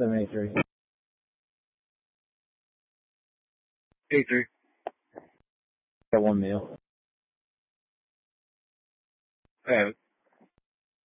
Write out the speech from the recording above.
783. 83. Got 1 meal. I have it.